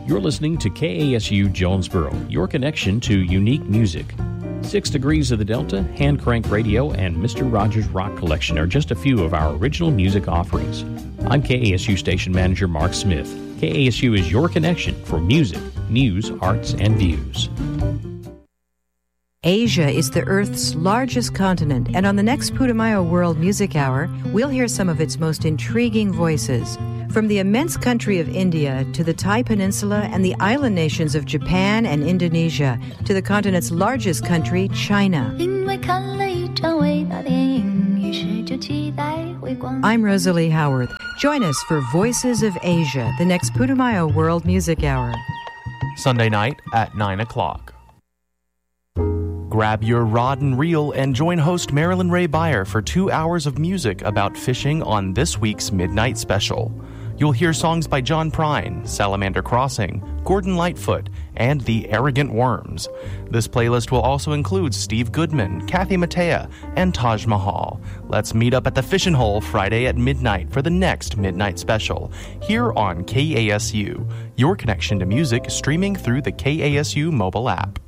You're listening to KASU Jonesboro, your connection to unique music. 6 Degrees of the Delta, Hand Crank Radio, and Mr. Rogers Rock Collection are just a few of our original music offerings. I'm KASU Station Manager Mark Smith. KASU is your connection for music, news, arts, and views. Asia is the Earth's largest continent, and on the next Putumayo World Music Hour, we'll hear some of its most intriguing voices. From the immense country of India to the Thai Peninsula and the island nations of Japan and Indonesia to the continent's largest country, China. I'm Rosalie Howarth. Join us for Voices of Asia, the next Putumayo World Music Hour. Sunday night at 9 o'clock. Grab your rod and reel and join host Marilyn Ray Beyer for 2 hours of music about fishing on this week's Midnight Special. You'll hear songs by John Prine, Salamander Crossing, Gordon Lightfoot, and the Arrogant Worms. This playlist will also include Steve Goodman, Kathy Mattea, and Taj Mahal. Let's meet up at the Fishin' Hole Friday at midnight for the next Midnight Special, here on KASU, your connection to music streaming through the KASU mobile app.